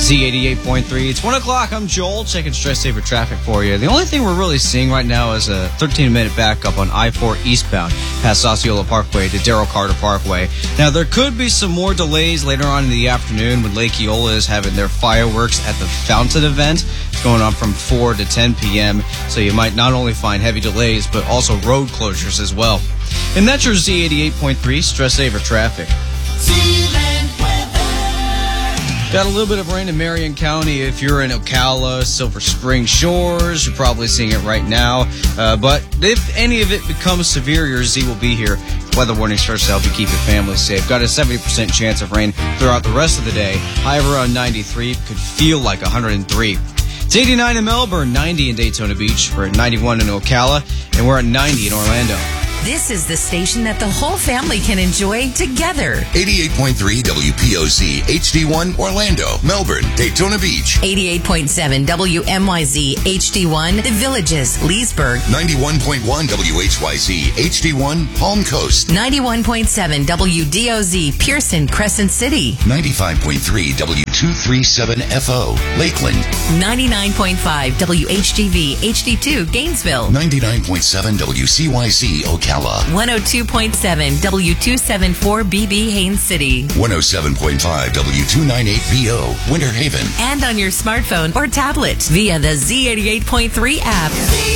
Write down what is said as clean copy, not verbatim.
Z88.3. It's 1 o'clock. I'm Joel, checking stress saver traffic for you. The only thing we're really seeing right now is a 13-minute backup on I-4 eastbound past Osceola Parkway to Darrell Carter Parkway. Now, there could be some more delays later on in the afternoon when Lake Eola is having their fireworks at the Fountain event. It's going on from 4 to 10 p.m., so you might not only find heavy delays, but also road closures as well. And that's your Z88.3 stress saver traffic. Got a little bit of rain in Marion County. If you're in Ocala, Silver Spring Shores, you're probably seeing it right now. But if any of it becomes severe, your Z will be here. Weather warning starts to help you keep your family safe. Got a 70% chance of rain throughout the rest of the day. High of around 93, could feel like 103. It's 89 in Melbourne, 90 in Daytona Beach. We're at 91 in Ocala, and we're at 90 in Orlando. This is the station that the whole family can enjoy together. 88.3 WPOZ, HD1, Orlando, Melbourne, Daytona Beach. 88.7 WMYZ, HD1, The Villages, Leesburg. 91.1 WHYZ, HD1, Palm Coast. 91.7 WDOZ, Pearson, Crescent City. 95.3 W237FO, Lakeland. 99.5 WHGV, HD2, Gainesville. 99.7 WCYZ, Ocala. 102.7 W274BB, Haines City. 107.5 W298BO, Winter Haven. And on your smartphone or tablet via the Z88.3 app.